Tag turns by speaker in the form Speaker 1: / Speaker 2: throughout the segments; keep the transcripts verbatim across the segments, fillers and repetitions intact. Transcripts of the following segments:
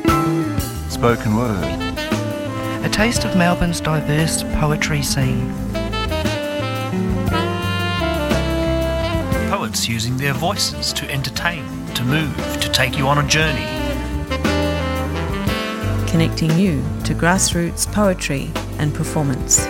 Speaker 1: Spoken word.
Speaker 2: A taste of Melbourne's diverse poetry scene.
Speaker 3: Poets using their voices to entertain, to move, to take you on a journey.
Speaker 4: Connecting you to grassroots poetry and performance.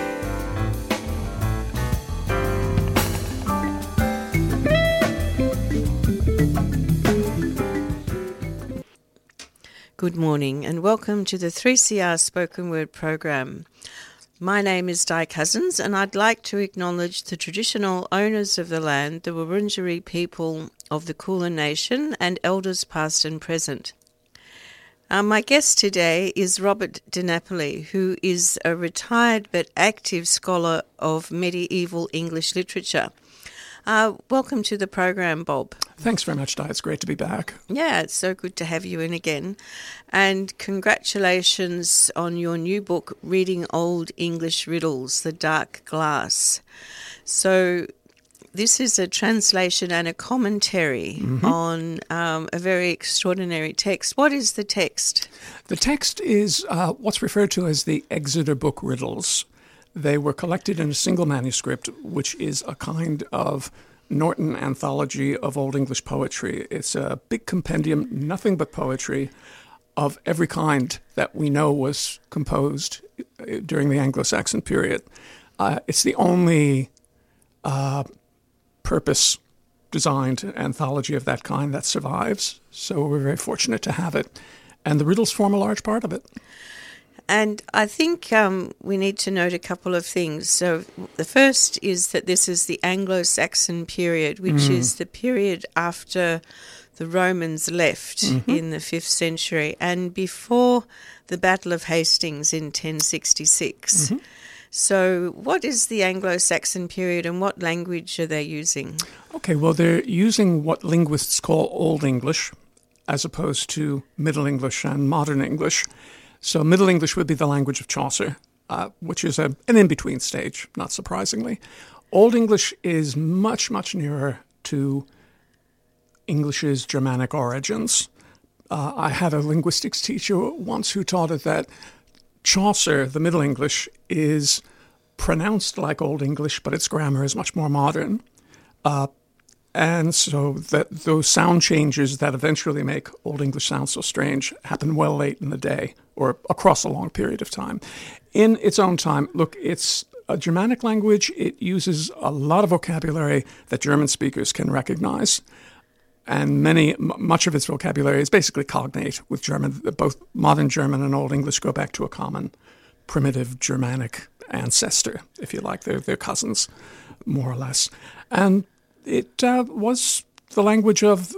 Speaker 4: Good morning and welcome to the three C R Spoken Word program. My name is Di Cousins and I'd like to acknowledge the traditional owners of the land, the Wurundjeri people of the Kulin Nation, and elders past and present. Uh, my guest today is Robert Di Napoli, who is a retired but active scholar of medieval English literature. Uh, welcome to the program, Bob.
Speaker 5: Thanks very much, Di. It's great to be back.
Speaker 4: Yeah, it's so good to have you in again. And congratulations on your new book, Reading Old English Riddles, The Dark Glass. So this is a translation and a commentary mm-hmm. on um, a very extraordinary text. What is the text?
Speaker 5: The text is uh, what's referred to as the Exeter Book Riddles. They were collected in a single manuscript, which is a kind of Norton anthology of Old English poetry. It's a big compendium, nothing but poetry of every kind that we know was composed during the Anglo-Saxon period. Uh, it's the only uh, purpose-designed anthology of that kind that survives, so we're very fortunate to have it. And the riddles form a large part of it.
Speaker 4: And I think um, we need to note a couple of things. So the first is that this is the Anglo-Saxon period, which mm. is the period after the Romans left mm-hmm. in the fifth century and before the Battle of Hastings in ten sixty-six. Mm-hmm. So what is the Anglo-Saxon period and what language are they using? Okay,
Speaker 5: well, they're using what linguists call Old English as opposed to Middle English and Modern English. So Middle English would be the language of Chaucer, uh, which is a, an in-between stage, not surprisingly. Old English is much, much nearer to English's Germanic origins. Uh, I had a linguistics teacher once who taught it that Chaucer, the Middle English, is pronounced like Old English, but its grammar is much more modern. Uh, And so that those sound changes that eventually make Old English sound so strange happen well late in the day or across a long period of time. In its own time, look, it's a Germanic language. It uses a lot of vocabulary that German speakers can recognize. And many, m- much of its vocabulary is basically cognate with German. Both modern German and Old English go back to a common primitive Germanic ancestor, if you like. They're, they're cousins, more or less. And It uh, was the language of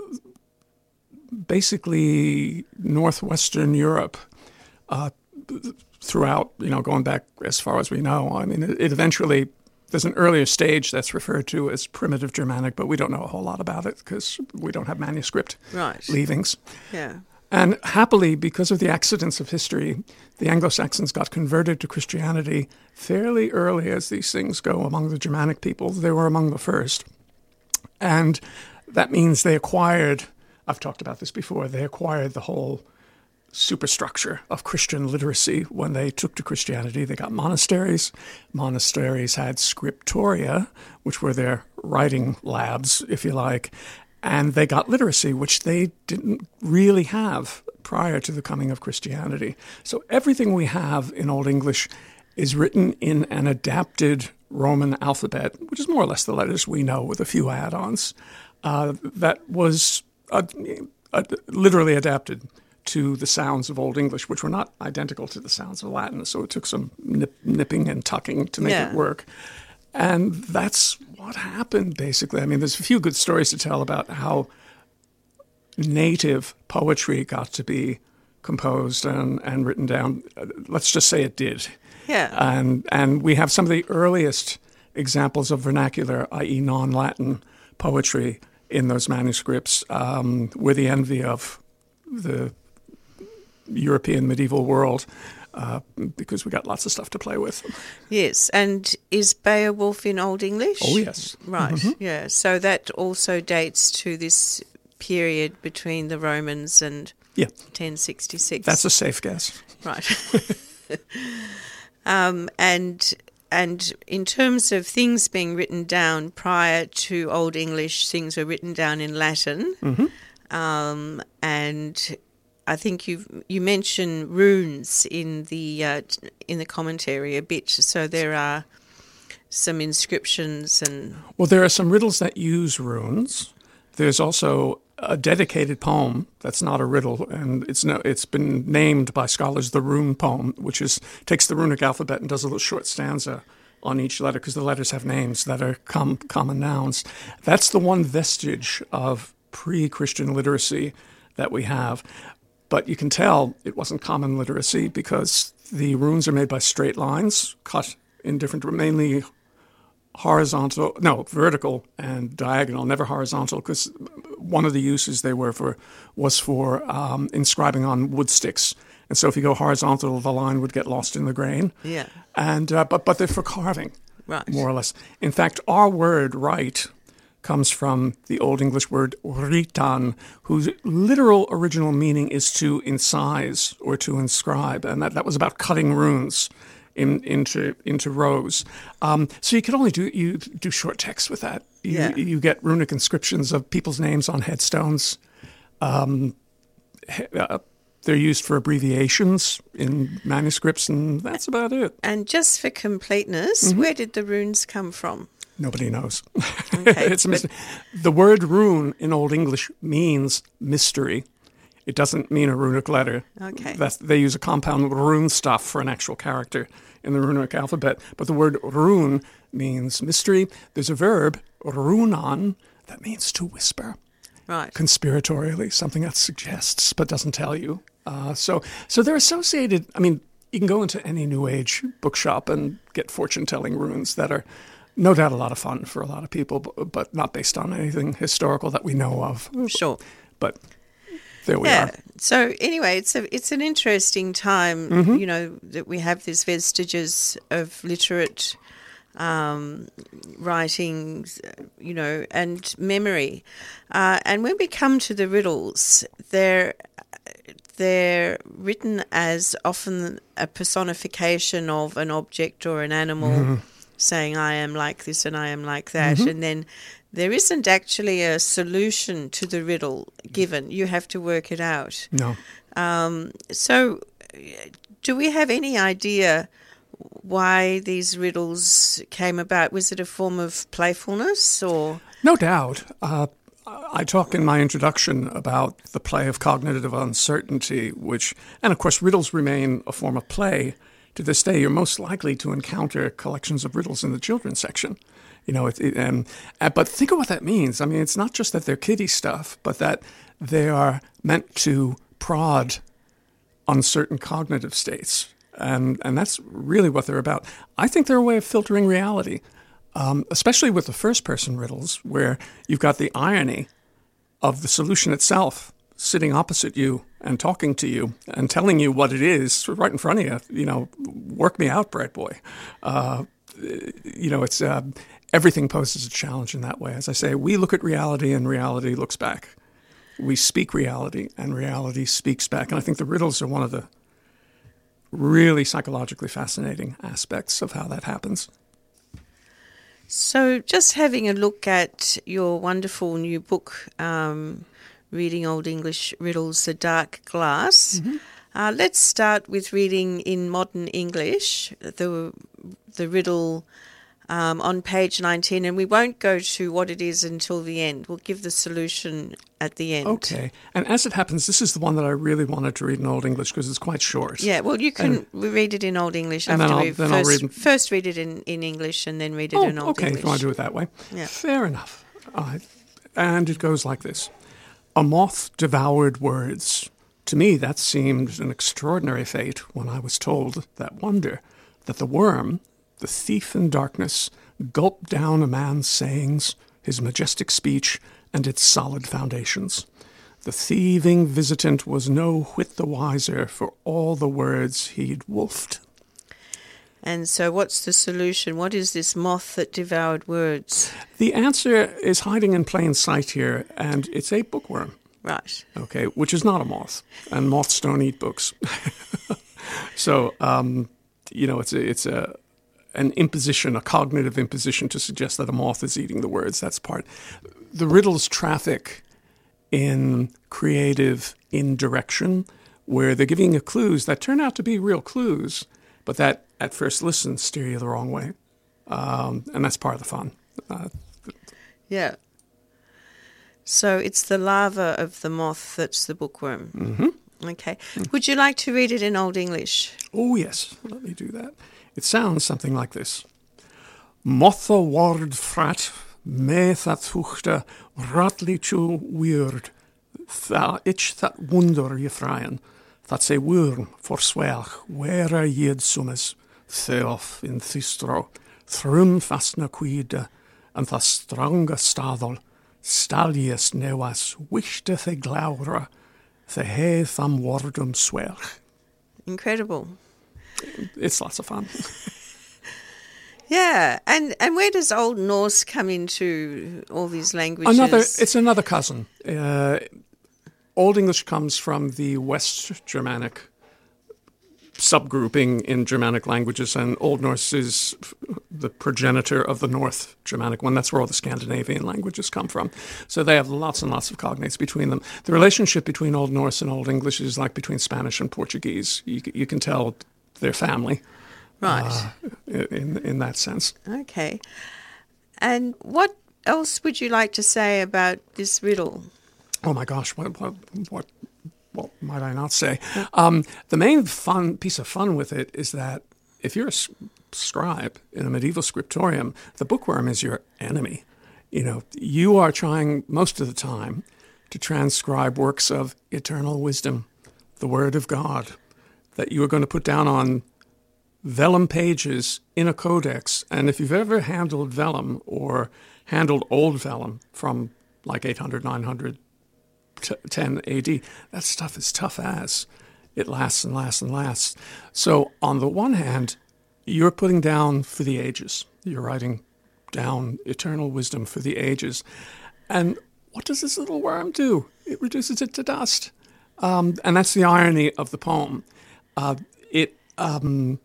Speaker 5: basically northwestern Europe uh, throughout, you know, going back as far as we know. I mean, it, it eventually, there's an earlier stage that's referred to as primitive Germanic, but we don't know a whole lot about it because we don't have manuscript
Speaker 4: right.
Speaker 5: leavings.
Speaker 4: Yeah.
Speaker 5: And happily, because of the accidents of history, the Anglo-Saxons got converted to Christianity fairly early as these things go among the Germanic peoples. They were among the first. And that means they acquired, I've talked about this before, they acquired the whole superstructure of Christian literacy when they took to Christianity. They got monasteries. Monasteries had scriptoria, which were their writing labs, if you like. And they got literacy, which they didn't really have prior to the coming of Christianity. So everything we have in Old English is written in an adapted Roman alphabet, which is more or less the letters we know with a few add-ons, uh, that was uh, uh, literally adapted to the sounds of Old English, which were not identical to the sounds of Latin. So it took some nip, nipping and tucking to make
Speaker 4: yeah.
Speaker 5: it work. And that's what happened, basically. I mean, there's a few good stories to tell about how native poetry got to be composed and, and written down. Let's just say it did.
Speaker 4: Yeah.
Speaker 5: And and we have some of the earliest examples of vernacular, that is non-Latin poetry in those manuscripts. Um, we're the envy of the European medieval world uh, because we got lots of stuff to play with.
Speaker 4: Yes, and is Beowulf in Old English?
Speaker 5: Oh, yes.
Speaker 4: Right,
Speaker 5: mm-hmm.
Speaker 4: yeah. So that also dates to this period between the Romans and
Speaker 5: Yeah.
Speaker 4: ten sixty-six.
Speaker 5: That's a safe guess.
Speaker 4: Right. um, and and in terms of things being written down prior to Old English, things were written down in Latin.
Speaker 5: Mm-hmm.
Speaker 4: Um, and I think you you mentioned runes in the uh, in the commentary a bit. So there are some inscriptions and...
Speaker 5: Well, there are some riddles that use runes. There's also a dedicated poem that's not a riddle, and it's no, it's been named by scholars the rune poem, which is takes the runic alphabet and does a little short stanza on each letter, because the letters have names that are com- common nouns. That's the one vestige of pre-Christian literacy that we have. But you can tell it wasn't common literacy, because the runes are made by straight lines, cut in different, mainly horizontal, no, vertical and diagonal, never horizontal, because one of the uses they were for was for um, inscribing on wood sticks. And so if you go horizontal, the line would get lost in the grain.
Speaker 4: Yeah.
Speaker 5: And uh, but but they're for carving,
Speaker 4: right,
Speaker 5: more or less. In fact, our word "right" comes from the Old English word "ritan," whose literal original meaning is to incise or to inscribe, and that, that was about cutting runes in, into into rows. Um, so you could only do you do short text with that. You,
Speaker 4: yeah.
Speaker 5: you get runic inscriptions of people's names on headstones. Um, uh, they're used for abbreviations in manuscripts, and that's about it.
Speaker 4: And just for completeness, mm-hmm. where did the runes come from?
Speaker 5: Nobody knows.
Speaker 4: Okay,
Speaker 5: it's a mystery. The word rune in Old English means mystery. It doesn't mean a runic letter.
Speaker 4: Okay.
Speaker 5: That's, they use a compound rune stuff for an actual character in the runic alphabet. But the word rune means mystery. There's a verb, runan, that means to whisper.
Speaker 4: Right.
Speaker 5: Conspiratorially, something that suggests but doesn't tell you. Uh, so, so they're associated. I mean, you can go into any New Age bookshop and get fortune-telling runes that are no doubt a lot of fun for a lot of people, but, but not based on anything historical that we know of.
Speaker 4: Sure.
Speaker 5: But there we
Speaker 4: yeah.
Speaker 5: are.
Speaker 4: So anyway, it's a it's an interesting time,
Speaker 5: mm-hmm.
Speaker 4: you know, that we have these vestiges of literate um, writings, you know, and memory. Uh, and when we come to the riddles, they're they're written as often a personification of an object or an animal, mm-hmm. saying I am like this and I am like that,
Speaker 5: mm-hmm.
Speaker 4: and then there isn't actually a solution to the riddle given. You have to work it out.
Speaker 5: No.
Speaker 4: Um, so do we have any idea why these riddles came about? Was it a form of playfulness or?
Speaker 5: No doubt. Uh, I talk in my introduction about the play of cognitive uncertainty, which, and of course riddles remain a form of play. To this day, you're most likely to encounter collections of riddles in the children's section. You know, it, it, um, uh, but think of what that means. I mean, it's not just that they're kiddie stuff, but that they are meant to prod on certain cognitive states. And and that's really what they're about. I think they're a way of filtering reality, um, especially with the first-person riddles, where you've got the irony of the solution itself sitting opposite you and talking to you and telling you what it is right in front of you. You know, work me out, bright boy. Uh, you know, it's uh, everything poses a challenge in that way. As I say, we look at reality and reality looks back. We speak reality and reality speaks back. And I think the riddles are one of the really psychologically fascinating aspects of how that happens.
Speaker 4: So just having a look at your wonderful new book, um, Reading Old English Riddles, The Dark Glass. Mm-hmm. Uh, let's start with reading in modern English the the riddle um, on page nineteen, and we won't go to what it is until the end. We'll give the solution at the end.
Speaker 5: Okay. And as it happens, this is the one that I really wanted to read in Old English because it's quite short.
Speaker 4: Yeah, well, you can and, read it in Old English after we first, read... first read it in, in English and then read it
Speaker 5: oh,
Speaker 4: in Old
Speaker 5: okay,
Speaker 4: English.
Speaker 5: Okay, if you want to do it that way.
Speaker 4: Yeah.
Speaker 5: Fair enough. Uh, and it goes like this. A moth devoured words. To me, that seemed an extraordinary fate when I was told that wonder, that the worm, the thief in darkness, gulped down a man's sayings, his majestic speech, and its solid foundations. The thieving visitant was no whit the wiser for all the words he'd wolfed.
Speaker 4: And so what's the solution? What is this moth that devoured words?
Speaker 5: The answer is hiding in plain sight here, and it's a bookworm.
Speaker 4: Right.
Speaker 5: Okay, which is not a moth, and moths don't eat books. So, um, you know, it's a, it's a an imposition, a cognitive imposition to suggest that a moth is eating the words. That's part. The riddles traffic in creative indirection, where they're giving you clues that turn out to be real clues, but that at first listen steer you the wrong way. Um, and that's part of the fun. Uh,
Speaker 4: Yeah. So it's the larva of the moth that's the bookworm.
Speaker 5: mm-hmm.
Speaker 4: Okay. Would you like to read it in Old English?
Speaker 5: Oh, yes. Let me do that. It sounds something like this. Motha ward frat, me that huchte, ratli chu weird, tha ich that wonder je freien, that se worm for swelch, where jed summes, theof in thistro, thrum fastna quide, and tha stronga stadol, stallies newas, wichte the glaura, the he tham wardum swelch.
Speaker 4: Incredible.
Speaker 5: It's lots of fun.
Speaker 4: Yeah. And and where does Old Norse come into all these languages?
Speaker 5: Another, it's another cousin. Uh, Old English comes from the West Germanic subgrouping in Germanic languages, and Old Norse is the progenitor of the North Germanic one. That's where all the Scandinavian languages come from. So they have lots and lots of cognates between them. The relationship between Old Norse and Old English is like between Spanish and Portuguese. You, you can tell they're family.
Speaker 4: Right.
Speaker 5: Uh, in, in that sense.
Speaker 4: Okay. And what else would you like to say about this riddle?
Speaker 5: Oh my gosh, what what what, what might I not say? Um, the main fun piece of fun with it is that if you're a scribe in a medieval scriptorium, the bookworm is your enemy. You know, you are trying most of the time to transcribe works of eternal wisdom, the Word of God, that you are going to put down on vellum pages in a codex. And if you've ever handled vellum or handled old vellum from like eight hundred, nine hundred, ten A D, that stuff is tough as. It lasts and lasts and lasts. So on the one hand, you're putting down for the ages. You're writing down eternal wisdom for the ages. And what does this little worm do? It reduces it to dust. Um, and that's the irony of the poem. Uh, it um,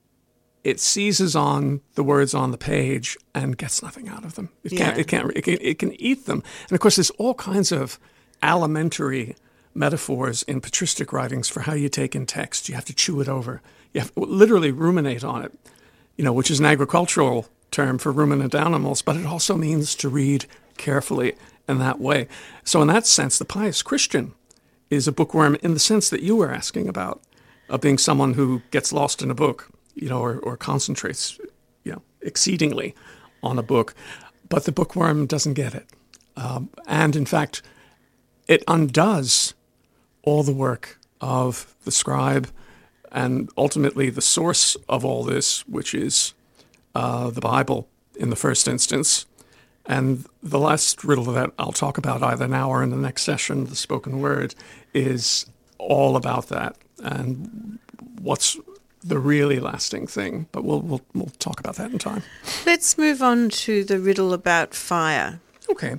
Speaker 5: it seizes on the words on the page and gets nothing out of them. It can't.
Speaker 4: Yeah.
Speaker 5: It can't. It can, it can eat them. And of course, there's all kinds of alimentary metaphors in patristic writings for how you take in text. You have to chew it over. You have to literally ruminate on it. You know, which is an agricultural term for ruminant animals, but it also means to read carefully in that way. So in that sense, the pious Christian is a bookworm in the sense that you were asking about, of being someone who gets lost in a book, you know, or, or concentrates, you know, exceedingly on a book. But the bookworm doesn't get it. Um, and in fact, it undoes all the work of the scribe and ultimately the source of all this, which is uh, the Bible in the first instance. And the last riddle that I'll talk about either now or in the next session, the spoken word, is all about that and what's the really lasting thing. But we'll we'll, we'll talk about that in time.
Speaker 4: Let's move on to the riddle about fire.
Speaker 5: Okay.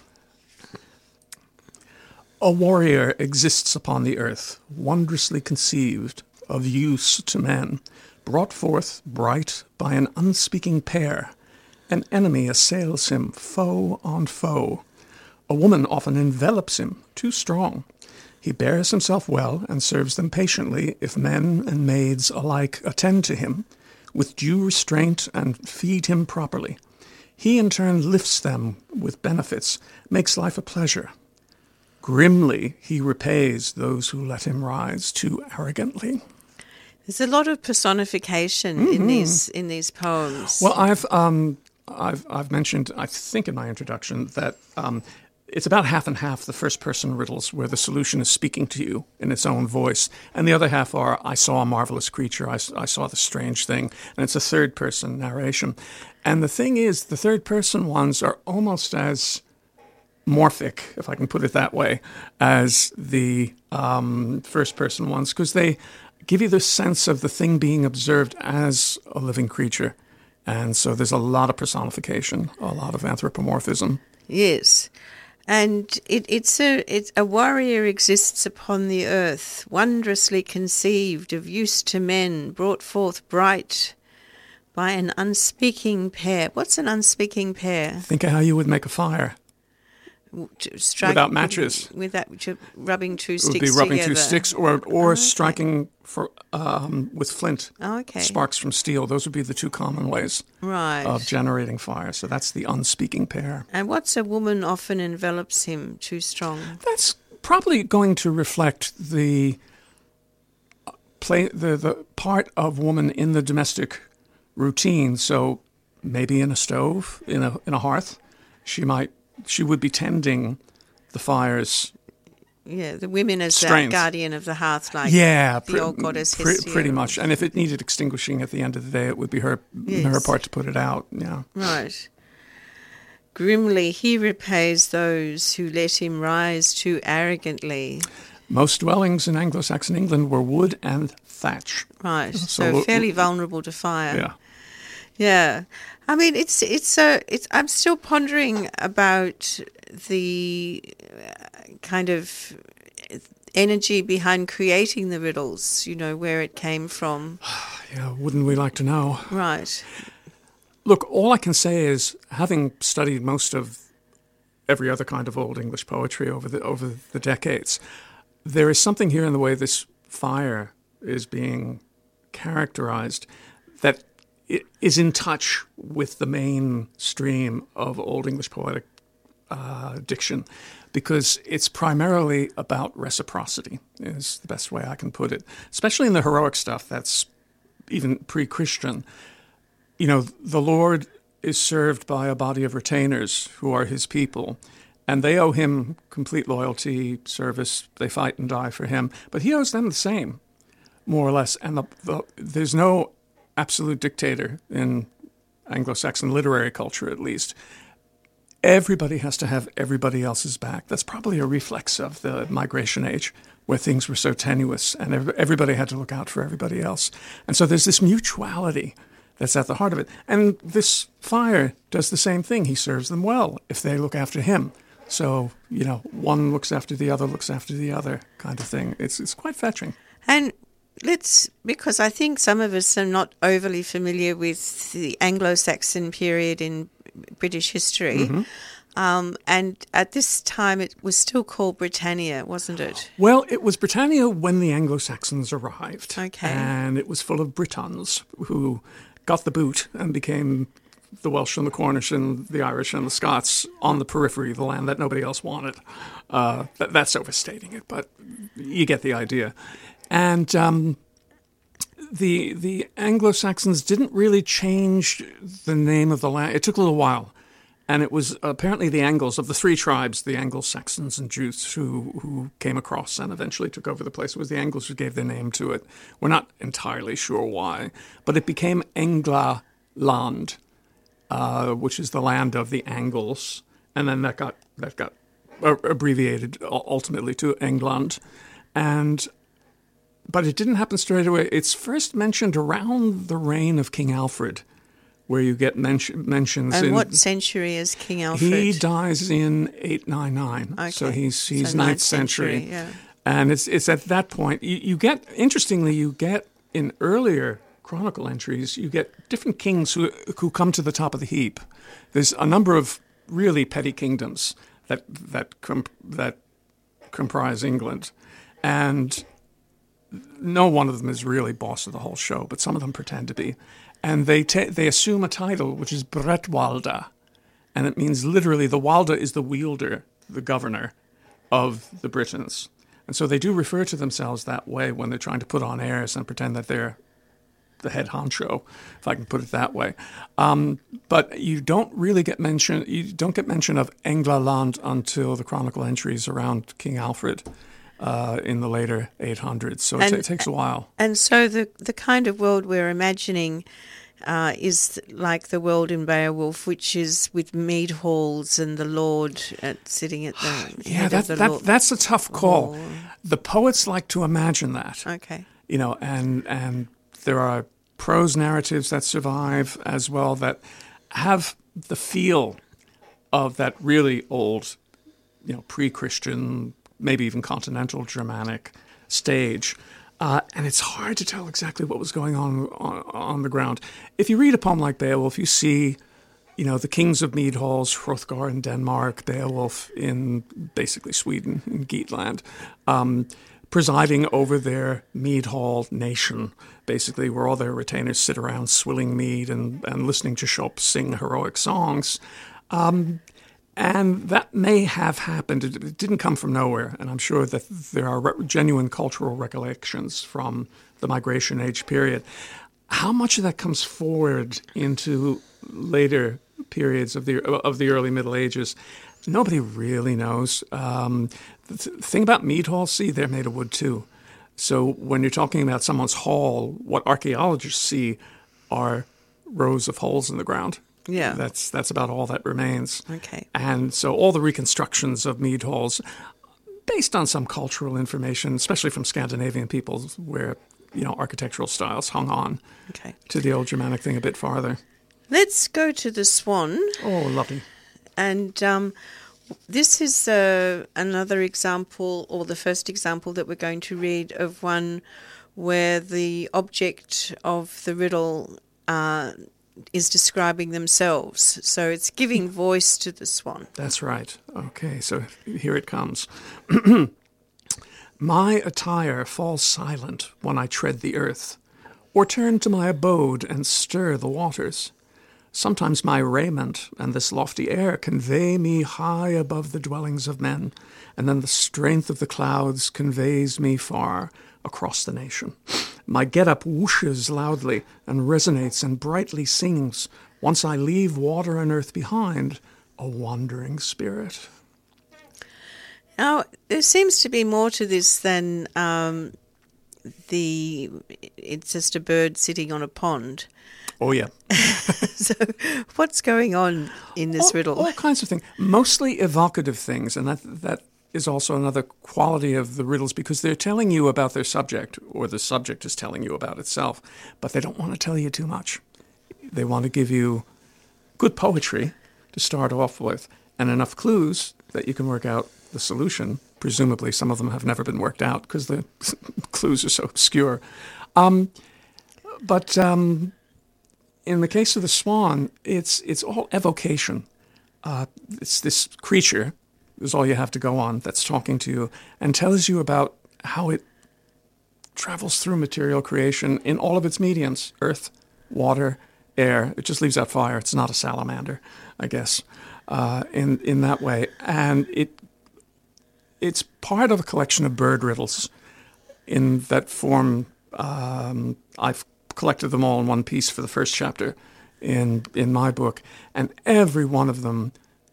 Speaker 5: A warrior exists upon the earth, wondrously conceived, of use to men, brought forth bright by an unspeaking pair. An enemy assails him, foe on foe. A woman often envelops him, too strong. He bears himself well and serves them patiently if men and maids alike attend to him, with due restraint and feed him properly. He in turn lifts them with benefits, makes life a pleasure. Grimly he repays those who let him rise too arrogantly.
Speaker 4: There's a lot of personification mm-hmm. in these in these poems.
Speaker 5: Well, I've um, I've I've mentioned, I think in my introduction, that um, it's about half and half the first-person riddles where the solution is speaking to you in its own voice, and the other half are, I saw a marvelous creature, I, I saw the strange thing, and it's a third-person narration. And the thing is, the third-person ones are almost as morphic, if I can put it that way, as the um, first-person ones, because they give you the sense of the thing being observed as a living creature. And so there's a lot of personification, a lot of anthropomorphism.
Speaker 4: Yes. And it, it's a it's a warrior exists upon the earth, wondrously conceived, of use to men, brought forth bright by an unspeaking pair. What's an unspeaking pair?
Speaker 5: Think of how you would make a fire.
Speaker 4: Strike,
Speaker 5: without matches.
Speaker 4: With, with that, rubbing two
Speaker 5: It
Speaker 4: sticks
Speaker 5: would be rubbing
Speaker 4: together.
Speaker 5: two sticks, or or
Speaker 4: Oh, okay.
Speaker 5: striking for um, with flint.
Speaker 4: Oh, okay.
Speaker 5: Sparks from steel. Those would be the two common ways
Speaker 4: Right.
Speaker 5: of generating fire. So that's the unspeaking pair.
Speaker 4: And what's a woman often envelops him too strong?
Speaker 5: That's probably going to reflect the play the, the part of woman in the domestic routine. So maybe in a stove, in a in a hearth, she might she would be tending the fires.
Speaker 4: Yeah, the women as the
Speaker 5: Strength.
Speaker 4: guardian of the hearth, like
Speaker 5: Yeah,
Speaker 4: the
Speaker 5: pre-
Speaker 4: old goddess
Speaker 5: pre-
Speaker 4: Hestia.
Speaker 5: pretty much. And if it needed extinguishing at the end of the day, it would be her
Speaker 4: Yes.
Speaker 5: her part to put it out. Yeah.
Speaker 4: Right. Grimly he repays those who let him rise too arrogantly.
Speaker 5: Most dwellings in Anglo-Saxon England were wood and thatch.
Speaker 4: Right.
Speaker 5: So-
Speaker 4: So, fairly vulnerable to fire.
Speaker 5: Yeah.
Speaker 4: Yeah. I mean, it's it's so it's. I'm still pondering about the uh, kind of energy behind creating the riddles. You know, where it came from.
Speaker 5: Yeah, wouldn't we like to know?
Speaker 4: Right.
Speaker 5: Look, all I can say is, having studied most of every other kind of Old English poetry over the over the decades, there is something here in the way this fire is being characterized that i- is in touch with the mainstream of Old English poetic uh, diction, because it's primarily about reciprocity, is the best way I can put it, especially in the heroic stuff that's even pre-Christian. You know, the Lord is served by a body of retainers who are his people, and they owe him complete loyalty, service. They fight and die for him, but he owes them the same, more or less. And the, the, there's no absolute dictator in Anglo-Saxon literary culture, at least. Everybody has to have everybody else's back. That's probably a reflex of the migration age, where things were so tenuous and ev- everybody had to look out for everybody else. And so there's this mutuality that's at the heart of it. And this fire does the same thing. He serves them well if they look after him. So, you know, one looks after the other, looks after the other kind of thing. It's it's quite fetching.
Speaker 4: And let's, because I think some of us are not overly familiar with the Anglo-Saxon period in British history.
Speaker 5: Mm-hmm.
Speaker 4: Um, and at this time, it was still called Britannia, wasn't it?
Speaker 5: Well, it was Britannia when the Anglo-Saxons arrived.
Speaker 4: Okay.
Speaker 5: And it was full of Britons who got the boot and became the Welsh and the Cornish and the Irish and the Scots on the periphery of the land that nobody else wanted. Uh, that, that's overstating it, but you get the idea. And um, the the Anglo-Saxons didn't really change the name of the land. It took a little while. And it was apparently the Angles of the three tribes, the Anglo-Saxons and Jutes, who, who came across and eventually took over the place. It was the Angles who gave their name to it. We're not entirely sure why. But it became Englaland, uh, which is the land of the Angles. And then that got that got abbreviated ultimately to England. And but it didn't happen straight away. It's first mentioned around the reign of King Alfred, where you get men- mentions.
Speaker 4: And
Speaker 5: in,
Speaker 4: what century is King Alfred?
Speaker 5: He dies in eight ninety-nine,
Speaker 4: Okay.
Speaker 5: so he's he's
Speaker 4: So
Speaker 5: ninth
Speaker 4: ninth
Speaker 5: century,
Speaker 4: century, yeah.
Speaker 5: and it's it's at that point you, you get interestingly you get in earlier chronicle entries you get different kings who who come to the top of the heap. There's a number of really petty kingdoms that that com- that comprise England, and no one of them is really boss of the whole show, but some of them pretend to be. And they ta- they assume a title, which is Bretwalda. And it means literally the Walda is the wielder, the governor of the Britons. And so they do refer to themselves that way when they're trying to put on airs and pretend that they're the head honcho, if I can put it that way. Um, but you don't really get mention, you don't get mention of Englaland until the chronicle entries around King Alfred uh, in the later eight hundreds. So it,
Speaker 4: And-
Speaker 5: t- it takes a while.
Speaker 4: And so the the kind of world we're imagining uh, is like the world in Beowulf, which is with mead halls and the Lord at, sitting at the
Speaker 5: Yeah,
Speaker 4: head
Speaker 5: that,
Speaker 4: of the
Speaker 5: that,
Speaker 4: Lord.
Speaker 5: that's a tough call.
Speaker 4: Oh.
Speaker 5: The poets like to imagine that,
Speaker 4: Okay.
Speaker 5: you know, and and there are prose narratives that survive as well that have the feel of that really old you know, pre-Christian, maybe even continental Germanic stage. Uh, and it's hard to tell exactly what was going on, on on the ground. If you read a poem like Beowulf, you see, you know, the kings of mead halls, Hrothgar in Denmark, Beowulf in basically Sweden, in Geatland, um, presiding over their mead hall nation, basically, where all their retainers sit around swilling mead and, and listening to Chop sing heroic songs. Um, and that may have happened. It, it didn't come from nowhere, and I'm sure that there are re- genuine cultural recollections from the Migration Age period. How much of that comes forward into later periods of the of the early Middle Ages, nobody really knows. Um, the th- thing about mead halls, see, they're made of wood too. So when you're talking about someone's hall, what archaeologists see are rows of holes in the ground.
Speaker 4: Yeah.
Speaker 5: That's that's about all that remains.
Speaker 4: Okay.
Speaker 5: And so all the reconstructions of mead halls, based on some cultural information, especially from Scandinavian peoples, where, you know, architectural styles hung on
Speaker 4: Okay.
Speaker 5: to the old Germanic thing a bit farther.
Speaker 4: Let's go to the Swan.
Speaker 5: Oh, lovely.
Speaker 4: And um, this is uh, another example, or the first example that we're going to read, of one where the object of the riddle uh, is describing themselves. So it's giving voice to the swan.
Speaker 5: That's right. Okay, so here it comes. My attire falls silent when I tread the earth, or turn to my abode and stir the waters. Sometimes my raiment and this lofty air convey me high above the dwellings of men, and then the strength of the clouds conveys me far across the nation. My get-up whooshes loudly and resonates and brightly sings. Once I leave water and earth behind, a wandering spirit.
Speaker 4: Now, there seems to be more to this than um, the. It's just a bird sitting on a pond.
Speaker 5: Oh, yeah.
Speaker 4: So what's going on in this
Speaker 5: all,
Speaker 4: riddle?
Speaker 5: All kinds of things, mostly evocative things, and that that is also another quality of the riddles, because they're telling you about their subject, or the subject is telling you about itself, but they don't want to tell you too much. They want to give you good poetry to start off with, and enough clues that you can work out the solution. Presumably, some of them have never been worked out because the clues are so obscure. Um, but... Um, In the case of the swan, it's it's all evocation. Uh, it's this creature, is all you have to go on, that's talking to you and tells you about how it travels through material creation in all of its mediums: earth, water, air. It just leaves out fire. It's not a salamander, I guess, uh, in in that way. And it it's part of a collection of bird riddles in that form. Um, I've collected them all in one piece for the first chapter in in my book, and every one of them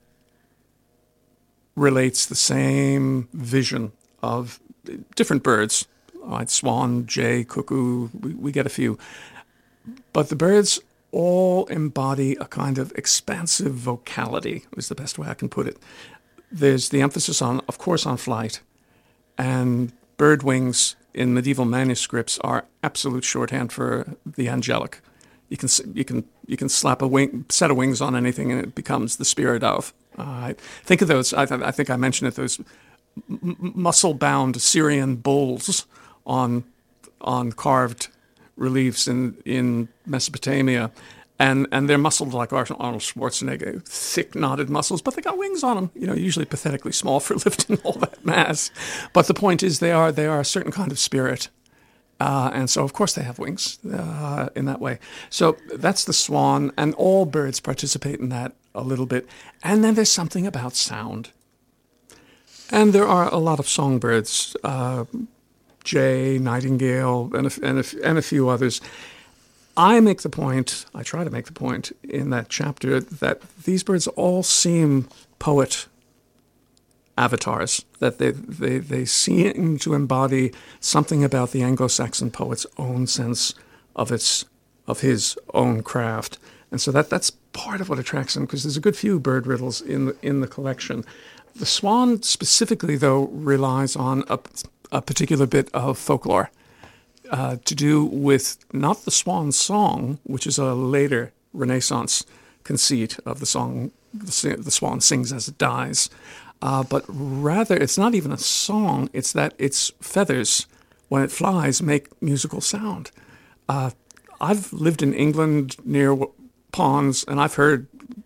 Speaker 5: relates the same vision of different birds. Right, swan, jay, cuckoo, we, we get a few. But the birds all embody a kind of expansive vocality, is the best way I can put it. There's the emphasis on, of course, on flight, and bird wings in medieval manuscripts are absolute shorthand for the angelic. You can you can you can slap a wing, set of wings on anything, and it becomes the spirit of. Uh, think of those. I, th- I think I mentioned it. Those m- muscle-bound Syrian bulls on on carved reliefs in in Mesopotamia, and and they're muscled like Arnold Schwarzenegger, thick knotted muscles, but they got wings on them. You know, usually pathetically small for lifting all that mass. But the point is, they are they are a certain kind of spirit, uh, and so of course they have wings uh, in that way. So that's the swan, and all birds participate in that a little bit. And then there's something about sound, and there are a lot of songbirds, uh, jay, nightingale, and a, and a, and a few others. I make the point, I try to make the point in that chapter, that these birds all seem poet avatars, that they, they, they seem to embody something about the Anglo-Saxon poet's own sense of its of his own craft. And so that that's part of what attracts them, because there's a good few bird riddles in the, in the collection. The swan specifically, though, relies on a, a particular bit of folklore. Uh, to do with not the swan song, which is a later Renaissance conceit of the song, the, the swan sings as it dies, uh, but rather it's not even a song. It's that its feathers, when it flies, make musical sound. Uh, I've lived in England near w- ponds, and I've heard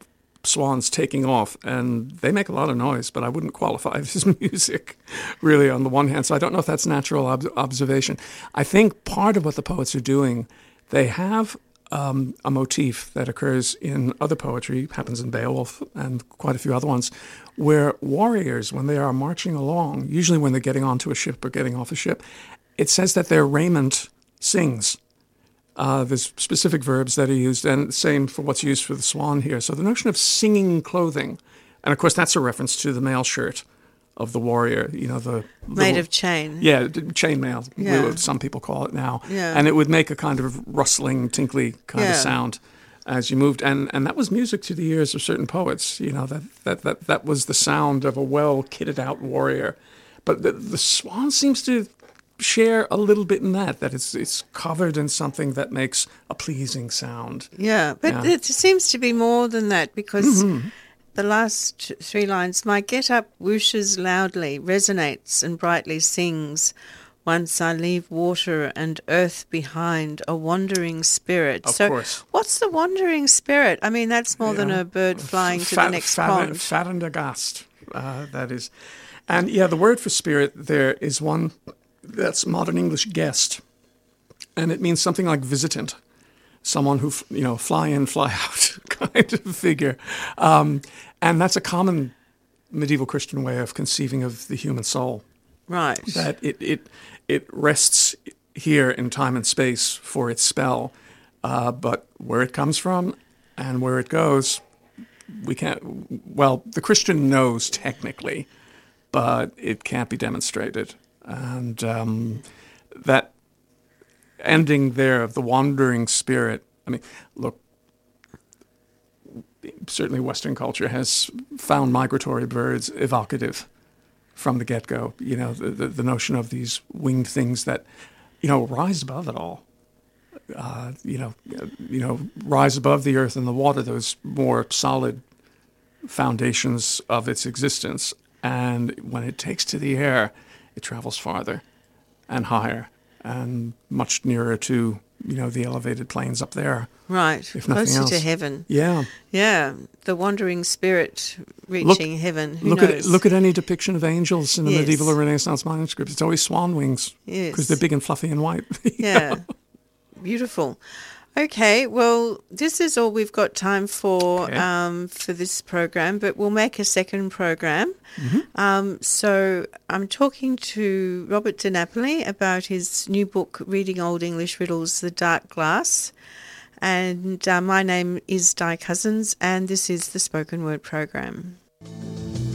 Speaker 5: swans taking off, and they make a lot of noise, but I wouldn't qualify it as music, really, on the one hand. So I don't know if that's natural ob- observation. I think part of what the poets are doing, they have um, a motif that occurs in other poetry, happens in Beowulf and quite a few other ones, where warriors, when they are marching along, usually when they're getting onto a ship or getting off a ship, it says that their raiment sings. Uh, there's specific verbs that are used, and same for what's used for the swan here. So the notion of singing clothing, and of course that's a reference to the mail shirt of the warrior, you know, the
Speaker 4: Made
Speaker 5: little,
Speaker 4: of chain.
Speaker 5: yeah, chain mail,
Speaker 4: Yeah.
Speaker 5: would- some people call it now,
Speaker 4: Yeah.
Speaker 5: and it would make a kind of rustling, tinkly kind
Speaker 4: Yeah.
Speaker 5: of sound as you moved, and and that was music to the ears of certain poets. You know, that that that that was the sound of a well kitted out warrior, but the, the swan seems to share a little bit in that, that it's it's covered in something that makes a pleasing sound.
Speaker 4: Yeah, but
Speaker 5: Yeah.
Speaker 4: it seems to be more than that, because the last three lines, my get-up whooshes loudly, resonates and brightly sings. Once I leave water and earth behind, a wandering spirit.
Speaker 5: Of
Speaker 4: so
Speaker 5: course.
Speaker 4: what's the wandering spirit? I mean, that's more than
Speaker 5: Yeah.
Speaker 4: a bird flying to
Speaker 5: Fat-
Speaker 4: the next
Speaker 5: fat-
Speaker 4: pond.
Speaker 5: Fat and aghast, uh, that is. And yeah, the word for spirit there is one that's modern English guest. And it means something like visitant, someone who, you know, fly in, fly out kind of figure. Um, and that's a common medieval Christian way of conceiving of the human soul,
Speaker 4: Right.
Speaker 5: that it, it, it rests here in time and space for its spell. Uh, but where it comes from and where it goes, we can't, well, the Christian knows technically, but it can't be demonstrated. And um, that ending there of the wandering spirit, I mean, look, certainly Western culture has found migratory birds evocative from the get-go. You know, the, the, the notion of these winged things that, you know, rise above it all. Uh, you know, you know, rise above the earth and the water, those more solid foundations of its existence. And when it takes to the air, it travels farther and higher and much nearer to, you know, the elevated plains up there.
Speaker 4: Right.
Speaker 5: If nothing
Speaker 4: Closer to
Speaker 5: else.
Speaker 4: heaven.
Speaker 5: Yeah.
Speaker 4: Yeah. The wandering spirit reaching heaven. Who
Speaker 5: look
Speaker 4: knows?
Speaker 5: at look at any depiction of angels in the
Speaker 4: Yes.
Speaker 5: medieval or Renaissance manuscripts. It's always swan wings because
Speaker 4: Yes.
Speaker 5: they're big and fluffy and white.
Speaker 4: Yeah. Beautiful. Okay, well, this is all we've got time for
Speaker 5: Okay.
Speaker 4: um, for this program, but we'll make a second program. Um, so I'm talking to Robert Di Napoli about his new book, Reading Old English Riddles, The Dark Glass. And uh, my name is Di Cousins, and this is the Spoken Word Program.